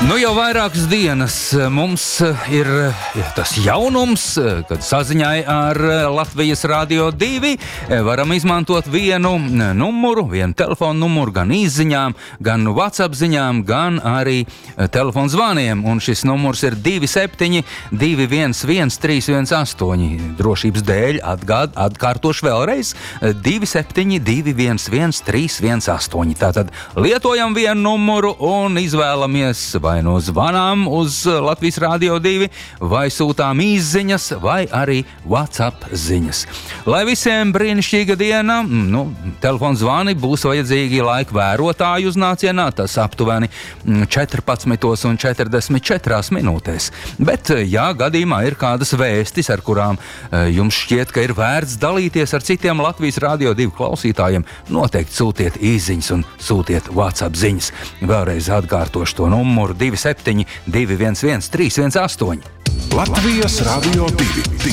Nu jau vairākas dienas mums ir tas jaunums, kad saziņai ar Latvijas Radio 2 varam izmantot vienu numuru, vienu telefonu numuru gan izziņām, gan WhatsApp ziņām, gan arī telefonu zvaniem. Un šis numurs ir 27 211 318. Drošības dēļ atkārtošu vēlreiz 27 211 318. Tātad lietojam vienu numuru un izvēlamies vai no zvanām uz Latvijas Radio 2, vai sūtām izziņas, vai arī WhatsApp ziņas. Lai visiem brīnišķīga diena, telefonu zvani būs vajadzīgi laika vērotāju uznācienā, tas aptuveni 14:44 minūtēs. Bet, ja gadījumā ir kādas vēstis, ar kurām jums šķiet, ka ir vērts dalīties ar citiem Latvijas Radio 2 klausītājiem, noteikti sūtiet izziņas un sūtiet WhatsApp ziņas. Vēlreiz atkārtošu to numuru 27 211 318. Latvijas Radio 2.